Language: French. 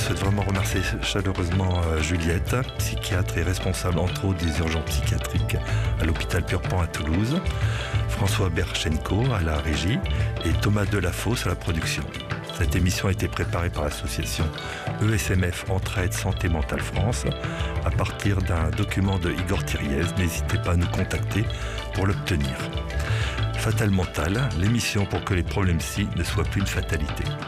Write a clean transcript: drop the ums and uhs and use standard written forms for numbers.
souhaite vraiment remercier chaleureusement Juliette, psychiatre et responsable entre autres des urgences psychiatriques à l'hôpital Purpan à Toulouse, François Berchenko à la régie et Thomas Delafosse à la production. Cette émission a été préparée par l'association ESMF Entraide Santé Mentale France à partir d'un document de Igor Thiriez. N'hésitez pas à nous contacter pour l'obtenir. Fatal Mental, l'émission pour que les problèmes psy ne soient plus une fatalité.